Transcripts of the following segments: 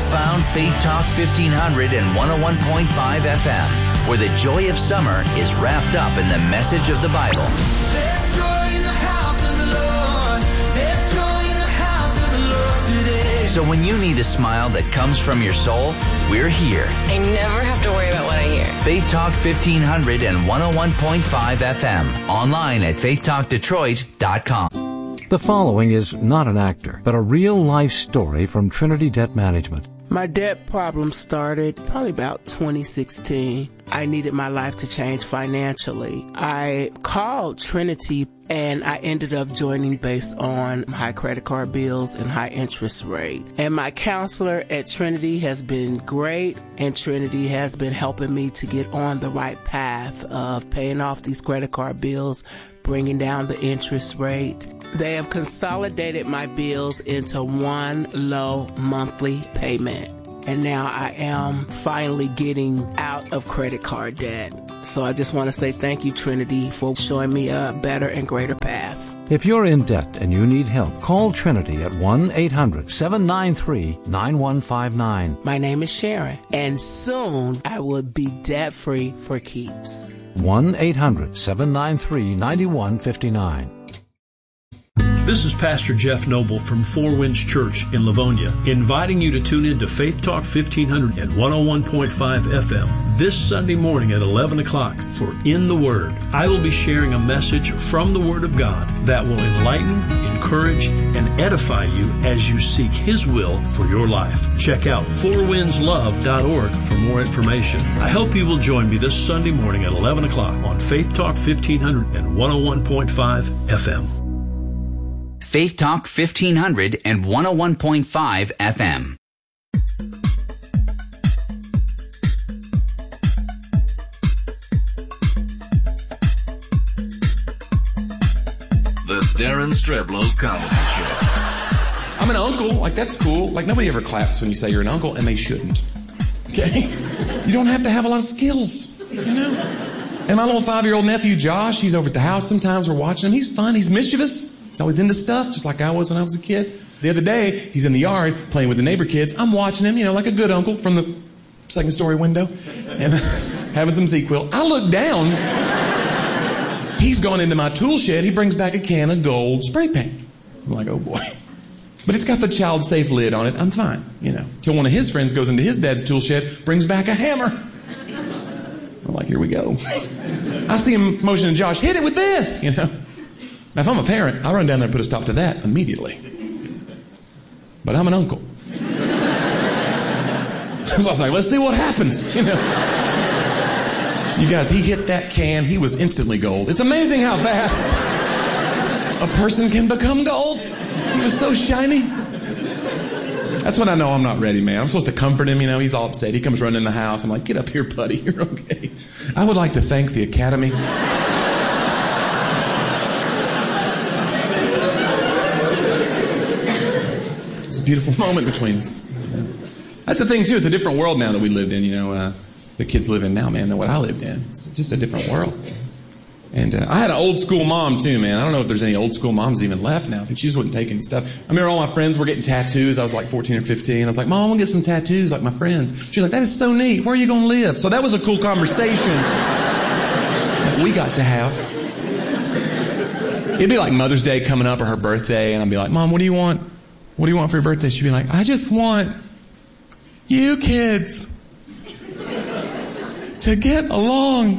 found Faith Talk 1500 and 101.5 FM, where the joy of summer is wrapped up in the message of the Bible. There's joy in the house of the Lord. There's joy in the house of the Lord today. So when you need a smile that comes from your soul, we're here. I never have to worry about what I hear. Faith Talk 1500 and 101.5 FM. Online at faithtalkdetroit.com. The following is not an actor, but a real-life story from Trinity Debt Management. My debt problem started probably about 2016. I needed my life to change financially. I called Trinity and I ended up joining based on high credit card bills and high interest rate. And my counselor at Trinity has been great, and Trinity has been helping me to get on the right path of paying off these credit card bills, bringing down the interest rate. They have consolidated my bills into one low monthly payment. And now I am finally getting out of credit card debt. So I just want to say thank you, Trinity, for showing me a better and greater path. If you're in debt and you need help, call Trinity at 1-800-793-9159. My name is Sharon, and soon I will be debt-free for keeps. 1-800-793-9159. This is Pastor Jeff Noble from Four Winds Church in Livonia, inviting you to tune in to Faith Talk 1500 and 101.5 FM this Sunday morning at 11 o'clock for In the Word. I will be sharing a message from the Word of God that will enlighten, encourage, and edify you as you seek His will for your life. Check out fourwindslove.org for more information. I hope you will join me this Sunday morning at 11 o'clock on Faith Talk 1500 and 101.5 FM. Faith Talk 1500 and 101.5 FM. The Darren Streblow Comedy Show. I'm an uncle. Like, that's cool. Like, nobody ever claps when you say you're an uncle, and they shouldn't. Okay? You don't have to have a lot of skills, you know? And my little 5-year-old nephew, Josh, he's over at the house sometimes. We're watching him. He's fun. He's mischievous. He's always into stuff, just like I was when I was a kid. The other day, he's in the yard playing with the neighbor kids. I'm watching him, you know, like a good uncle from the second story window, and having some ZzzQuil. I look down. He's gone into my tool shed. He brings back a can of gold spray paint. I'm like, oh boy. But it's got the child-safe lid on it. I'm fine, you know. Till one of his friends goes into his dad's tool shed, brings back a hammer. I'm like, here we go. I see him motioning Josh, hit it with this, you know. Now, if I'm a parent, I'll run down there and put a stop to that immediately. But I'm an uncle. So I was like, let's see what happens, you know. You guys, he hit that can. He was instantly gold. It's amazing how fast a person can become gold. He was so shiny. That's when I know I'm not ready, man. I'm supposed to comfort him, you know. He's all upset. He comes running in the house. I'm like, get up here, buddy. You're okay. I would like to thank the Academy. It's a beautiful moment between us. That's the thing, too. It's a different world now that we lived in, you know. The kids live in now, man, than what I lived in. It's just a different world. And I had an old school mom, too, man. I don't know if there's any old school moms even left now. She just wouldn't take any stuff. I remember all my friends were getting tattoos. I was like 14 or 15. I was like, Mom, I want to get some tattoos like my friends. She was like, that is so neat. Where are you going to live? So that was a cool conversation that we got to have. It'd be like Mother's Day coming up or her birthday, and I'd be like, Mom, what do you want? What do you want for your birthday? She'd be like, I just want you kids to get along.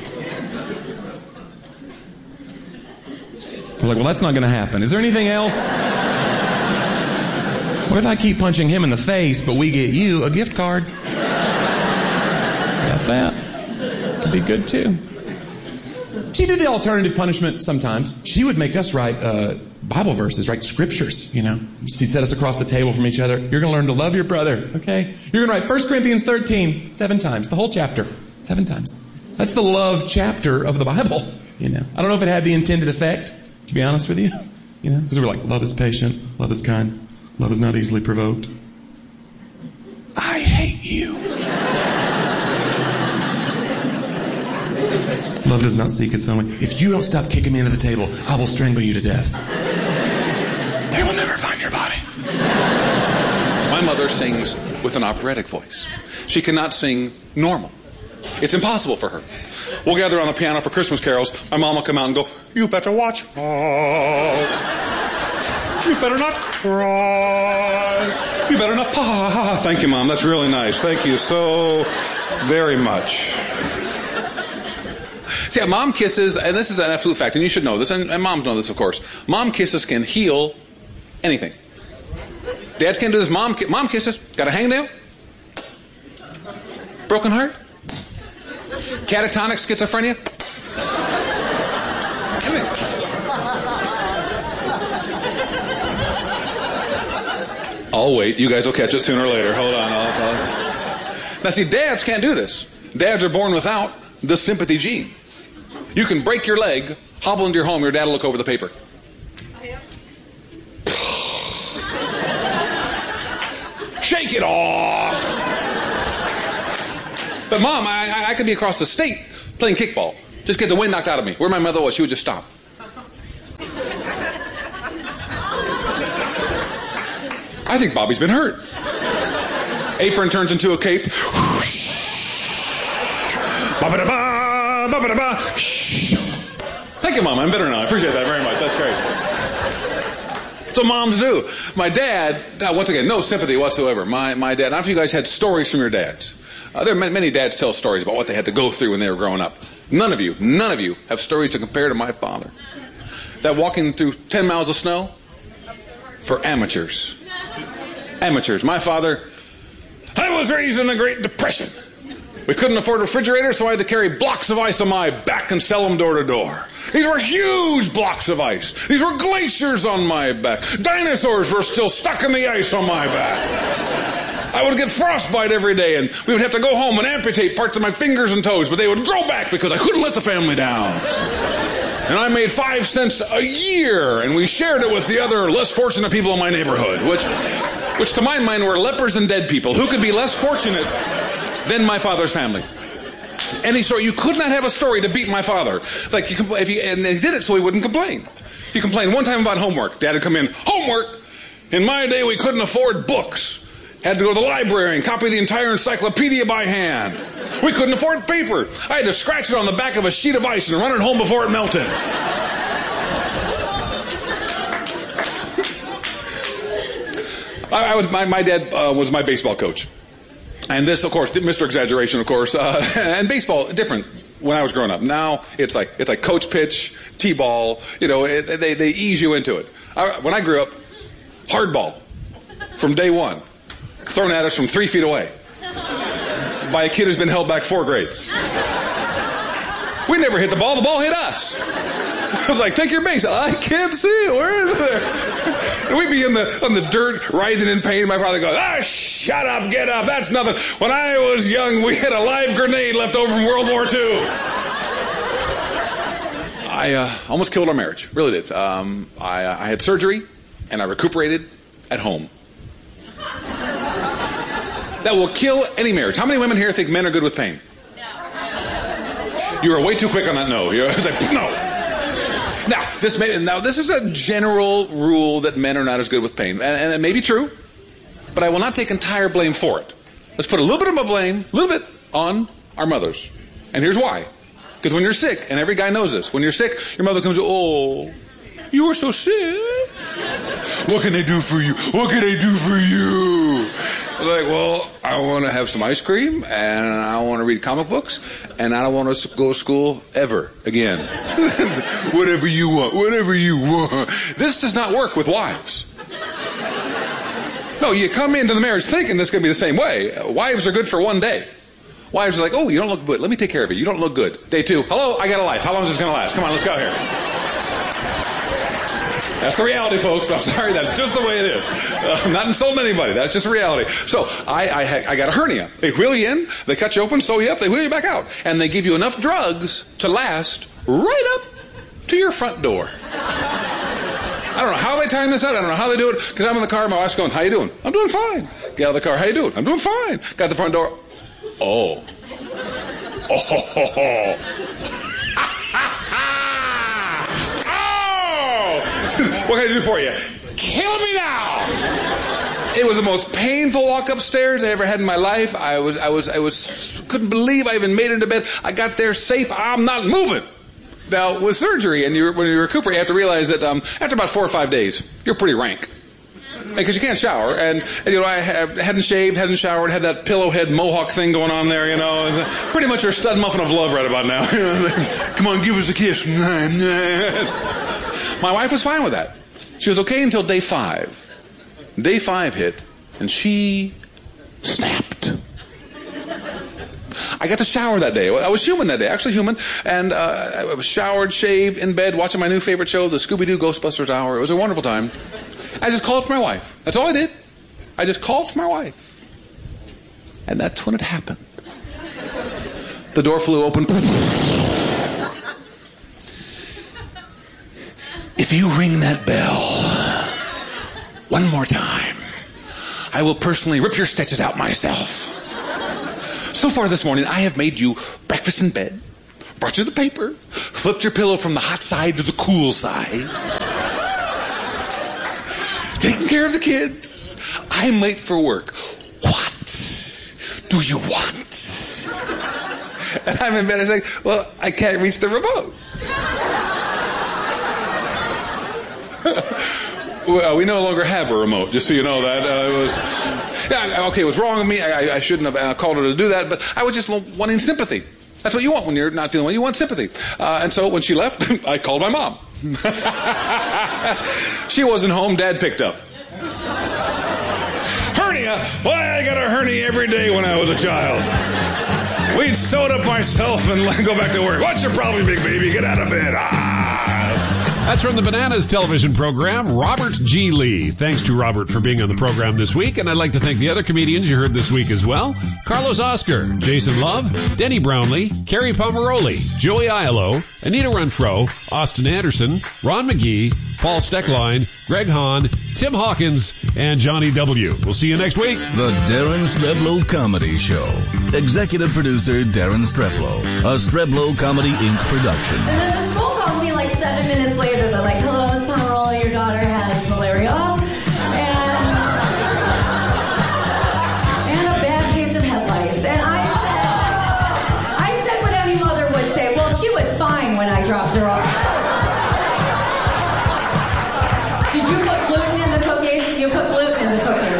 I'm like, well, that's not going to happen. Is there anything else? What if I keep punching him in the face, but we get you a gift card? Got that. Could be good, too. She did the alternative punishment sometimes. She would make us write Bible verses, write scriptures, you know. She'd set us across the table from each other. You're going to learn to love your brother, okay? You're going to write 1 Corinthians 13 7 times, the whole chapter, 7 times. That's the love chapter of the Bible, you know. I don't know if it had the intended effect, to be honest with you, you know. Because we were like, love is patient, love is kind, love is not easily provoked. I hate you. Love does not seek its own way. If you don't stop kicking me into the table, I will strangle you to death. They will never find your body. My mother sings with an operatic voice. She cannot sing normal. It's impossible for her. We'll gather on the piano for Christmas carols. My mom will come out and go, "You better watch out. You better not cry. You better not pa." Thank you, Mom. That's really nice. Thank you so very much. See, mom kisses, and this is an absolute fact, and you should know this, and moms know this, of course. Mom kisses can heal anything. Dads can't do this. Mom kisses. Got a hangnail? Broken heart? Catatonic schizophrenia? I'll wait. You guys will catch it sooner or later. Hold on. Now, see, dads can't do this. Dads are born without the sympathy gene. You can break your leg, hobble into your home, your dad will look over the paper. Shake it off. But Mom, I could be across the state playing kickball. Just get the wind knocked out of me. Where my mother was, she would just stop. I think Bobby's been hurt. Apron turns into a cape. Ba-ba-da-ba, ba-ba-da-ba. Thank you, Mom. I'm better now. I appreciate that very much. That's great. That's what moms do. My dad, once again, no sympathy whatsoever. My dad, not if you guys had stories from your dads. There are many dads tell stories about what they had to go through when they were growing up. None of you have stories to compare to my father. That walking through 10 miles of snow, for amateurs. Amateurs. My father, I was raised in the Great Depression. We couldn't afford refrigerators, so I had to carry blocks of ice on my back and sell them door to door. These were huge blocks of ice. These were glaciers on my back. Dinosaurs were still stuck in the ice on my back. I would get frostbite every day, and we would have to go home and amputate parts of my fingers and toes, but they would grow back because I couldn't let the family down. And I made 5 cents a year, and we shared it with the other less fortunate people in my neighborhood, which to my mind were lepers and dead people. Who could be less fortunate than my father's family? Any story. You could not have a story to beat my father. It's like, and they did it so he wouldn't complain. He complained one time about homework. Dad would come in, "Homework? In my day, we couldn't afford books. Had to go to the library and copy the entire encyclopedia by hand. We couldn't afford paper. I had to scratch it on the back of a sheet of ice and run it home before it melted." My dad was my baseball coach. And this, of course, Mr. Exaggeration, of course, and baseball, different when I was growing up. Now, it's like coach pitch, T-ball, they ease you into it. When I grew up, hardball, from day one, thrown at us from 3 feet away, by a kid who's been held back 4 grades. We never hit the ball hit us. I was like, "Take your base." "I can't see it. Where is it?" And we'd be on the dirt, writhing in pain. My father goes, "Shut up, get up. That's nothing. When I was young, we had a live grenade left over from World War II. I almost killed our marriage. Really did. I had surgery, and I recuperated at home. That will kill any marriage. How many women here think men are good with pain? No. You were way too quick on that no. I was like, no. Now, this is a general rule that men are not as good with pain. And it may be true, but I will not take entire blame for it. Let's put a little bit of my blame, a little bit, on our mothers. And here's why. Because when you're sick, and every guy knows this, when you're sick, your mother comes, "Oh, you were so sick. What can I do for you? What can I do for you?" Like, "Well, I want to have some ice cream, and I want to read comic books, and I don't want to go to school ever again." Whatever you want, whatever you want. This does not work with wives. No, you come into the marriage thinking this is going to be the same way. Wives are good for one day. Wives are like, "Oh, you don't look good. Let me take care of you. You don't look good." Day 2, "Hello, I got a life. How long is this going to last? Come on, let's go here." That's the reality, folks. I'm sorry, that's just the way it is. I'm not insulting anybody. That's just reality. So I got a hernia. They wheel you in, they cut you open, sew you up, they wheel you back out. And they give you enough drugs to last right up to your front door. I don't know how they time this out. I don't know how they do it. Because I'm in the car, my wife's going, "How you doing?" "I'm doing fine." Get out of the car. "How you doing?" "I'm doing fine." Got the front door. Oh. Oh. What can I do for you? "Kill me now." It was the most painful walk upstairs I ever had in my life. I couldn't believe I even made it into bed. I got there safe. I'm not moving. Now, with surgery and when you recuperate, you have to realize that after about 4 or 5 days, you're pretty rank. Because you can't shower. And I hadn't shaved, hadn't showered, had that pillow head mohawk thing going on there, Pretty much your stud muffin of love right about now. Come on, give us a kiss. My wife was fine with that. She was okay until day 5. Day 5 hit, and she snapped. I got to shower that day. I was human that day, actually human. And I was showered, shaved, in bed, watching my new favorite show, the Scooby-Doo Ghostbusters Hour. It was a wonderful time. I just called for my wife. That's all I did. I just called for my wife. And that's when it happened. The door flew open. If you ring that bell one more time, I will personally rip your stitches out myself. So far this morning, I have made you breakfast in bed, brought you the paper, flipped your pillow from the hot side to the cool side, taking care of the kids. I'm late for work. What do you want? And I'm in bed. I say, well, I can't reach the remote. Well, we no longer have a remote, just so you know that. It was wrong of me. I shouldn't have called her to do that, but I was just wanting sympathy. That's what you want when you're not feeling well. You want sympathy. And so when she left, I called my mom. She wasn't home. Dad picked up. Hernia? Why, I got a hernia every day when I was a child. We'd sewed up myself and go back to work. What's your problem, big baby? Get out of bed. That's from the Bananas television program, Robert G. Lee. Thanks to Robert for being on the program this week, and I'd like to thank the other comedians you heard this week as well. Carlos Oscar, Jason Love, Denny Brownlee, Carrie Pomeroli, Joey Aiello, Anita Renfro, Austin Anderson, Ron McGee, Paul Steckline, Greg Hahn, Tim Hawkins, and Johnny W. We'll see you next week. The Darren Streblow Comedy Show. Executive producer Darren Streblow. A Streblow Comedy Inc. production. And then the school calls me like 7 minutes later. They're like, hello, Miss Pomeroli, your daughter has malaria. And a bad case of head lice. And I said what any mother would say, well, she was fine when I dropped her off. Did you put gluten in the cookie? You put gluten in the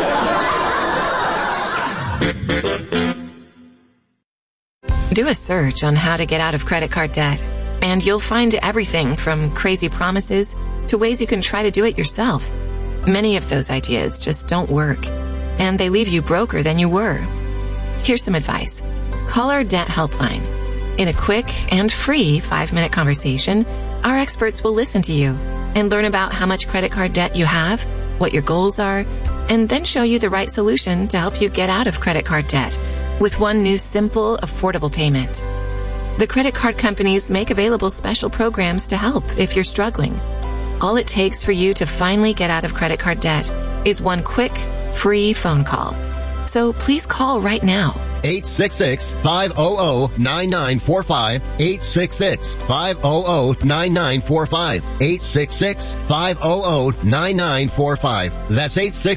cookie. Do a search on how to get out of credit card debt, and you'll find everything from crazy promises to ways you can try to do it yourself. Many of those ideas just don't work, and they leave you broker than you were. Here's some advice. Call our debt helpline. In a quick and free 5-minute conversation, our experts will listen to you and learn about how much credit card debt you have, what your goals are, and then show you the right solution to help you get out of credit card debt with one new simple, affordable payment. The credit card companies make available special programs to help if you're struggling. All it takes for you to finally get out of credit card debt is one quick, free phone call. So please call right now. 866-500-9945. 866-500-9945. 866-500-9945. That's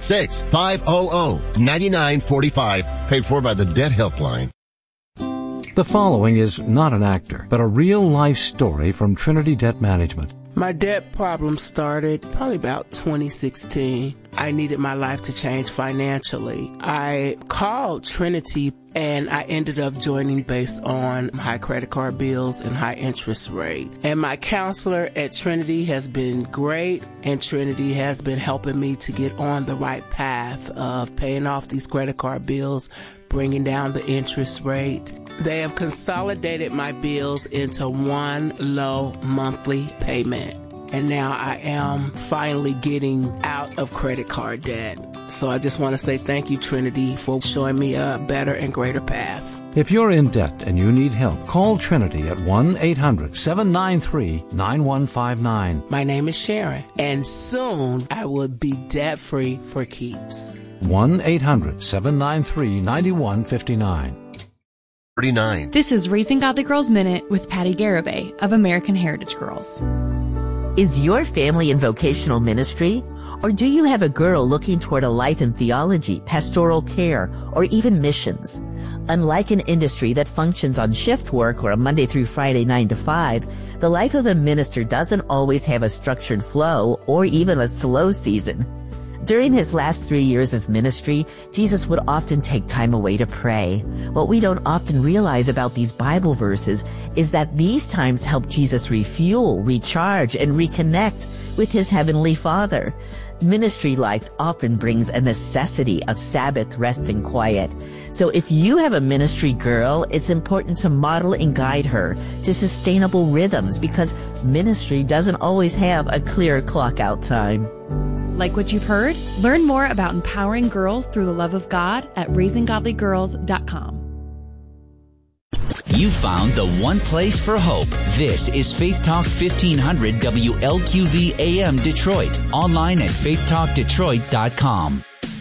866-500-9945. Paid for by the Debt Helpline. The following is not an actor, but a real-life story from Trinity Debt Management. My debt problem started probably about 2016. I needed my life to change financially. I called Trinity and I ended up joining based on high credit card bills and high interest rate. And my counselor at Trinity has been great, and Trinity has been helping me to get on the right path of paying off these credit card bills, bringing down the interest rate. They have consolidated my bills into one low monthly payment. And now I am finally getting out of credit card debt. So I just want to say thank you, Trinity, for showing me a better and greater path. If you're in debt and you need help, call Trinity at 1-800-793-9159. My name is Sharon, and soon I will be debt-free for keeps. 1-800-793-9159. 39. This is Raising Godly Girls Minute with Patty Garibay of American Heritage Girls. Is your family in vocational ministry? Or do you have a girl looking toward a life in theology, pastoral care, or even missions? Unlike an industry that functions on shift work or a Monday through Friday 9 to 5, the life of a minister doesn't always have a structured flow or even a slow season. During his last 3 years of ministry, Jesus would often take time away to pray. What we don't often realize about these Bible verses is that these times help Jesus refuel, recharge, and reconnect with his heavenly Father. Ministry life often brings a necessity of Sabbath rest and quiet. So if you have a ministry girl, it's important to model and guide her to sustainable rhythms, because ministry doesn't always have a clear clock out time. Like what you've heard? Learn more about empowering girls through the love of God at raisinggodlygirls.com. You found the one place for hope. This is Faith Talk 1500 WLQV AM Detroit. Online at faithtalkdetroit.com.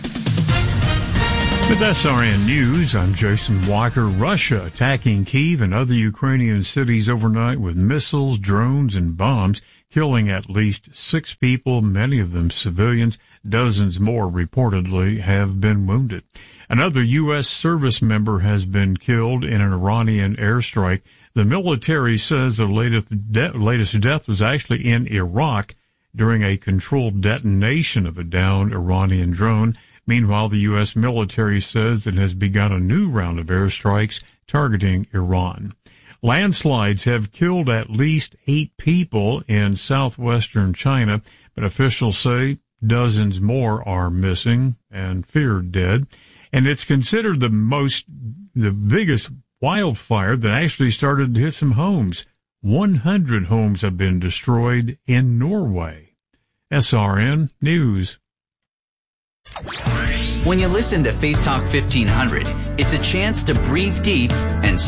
With SRN News, I'm Jason Walker. Russia attacking Kyiv and other Ukrainian cities overnight with missiles, drones, and bombs, killing at least 6 people, many of them civilians. Dozens more reportedly have been wounded. Another U.S. service member has been killed in an Iranian airstrike. The military says the latest death was actually in Iraq during a controlled detonation of a downed Iranian drone. Meanwhile, the U.S. military says it has begun a new round of airstrikes targeting Iran. Landslides have killed at least 8 people in southwestern China, but officials say dozens more are missing and feared dead. And it's considered the biggest wildfire that actually started to hit some homes. 100 homes have been destroyed in Norway. SRN News. When you listen to Faith Talk 1500, it's a chance to breathe deep and